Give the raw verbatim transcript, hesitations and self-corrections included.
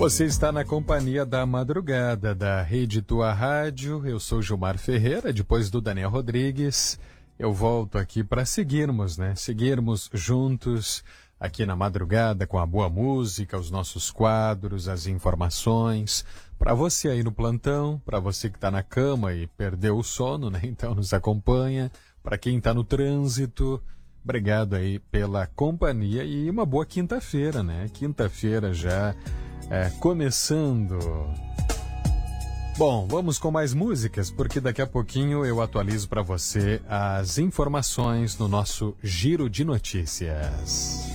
Você está na companhia da madrugada da Rede Tua Rádio. Eu sou Gilmar Ferreira, depois do Daniel Rodrigues. Eu volto aqui para seguirmos, né? Seguirmos juntos aqui na madrugada com a boa música, os nossos quadros, as informações. Para você aí no plantão, para você que está na cama e perdeu o sono, né? Então nos acompanha. Para quem está no trânsito, obrigado aí pela companhia e uma boa quinta-feira, né? Quinta-feira já é, começando. Bom, vamos com mais músicas, porque daqui a pouquinho eu atualizo para você as informações no nosso Giro de Notícias.